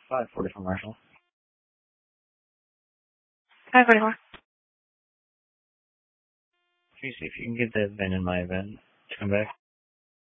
544 Marshall. 544. Tracy, if you can get that VIN in my event, come back.